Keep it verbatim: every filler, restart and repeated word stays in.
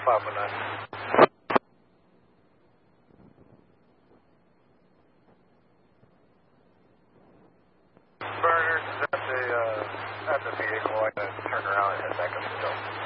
Papa nine. Burners at the, uh, at the vehicle. I gotta turn around and head back up the hill.